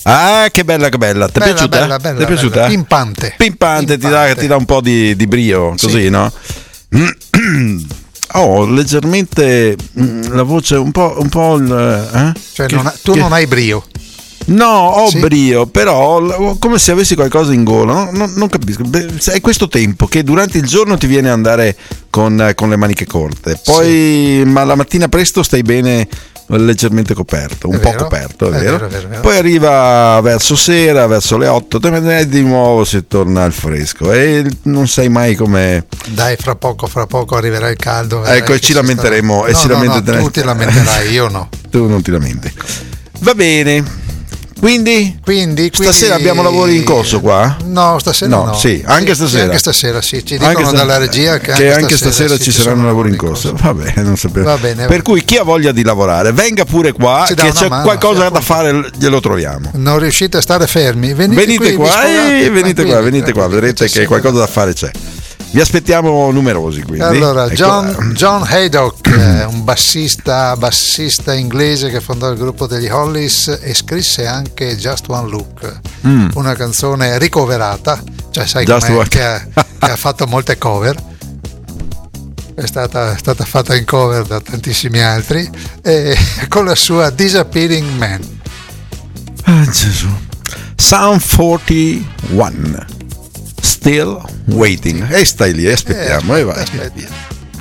Ah, che bella, che bella. Ti è piaciuta? Bella, Ti è piaciuta? Pimpante. Pimpante. Ti dà un po' di brio, così, sì. No? Leggermente la voce un po' cioè non hai brio. No, ho brio, però come se avessi qualcosa in gola, non capisco. È questo tempo che durante il giorno ti viene a andare con le maniche corte, poi ma la mattina presto stai bene leggermente coperto, un po' coperto, è vero? Poi arriva verso sera, verso le 8, di nuovo si torna al fresco e non sai mai come. Dai, fra poco arriverà il caldo. Ecco, e ci lamenteremo. Tu ti lamenterai, io no. Tu non ti lamenti. Va bene. Quindi stasera abbiamo lavori in corso qua? No, stasera no. Sì, anche stasera. Anche stasera, sì. Ci dicono dalla regia che anche stasera ci saranno lavori in corso. Va bene, non sapevo. Va bene. Per cui chi ha voglia di lavorare, venga pure qua, che c'è qualcosa da fare, glielo troviamo. Non riuscite a stare fermi? Venite qua, vedrete che qualcosa da fare c'è. Vi aspettiamo numerosi, quindi. Allora, John Haydock, un bassista inglese che fondò il gruppo degli Hollies e scrisse anche Just One Look, una canzone ricoverata, cioè sai com'è, che ha fatto molte cover. È stata fatta in cover da tantissimi altri, con la sua Disappearing Man. Ah, Gesù. Psalm 41. Still waiting. E stai lì, aspettiamo, e vai.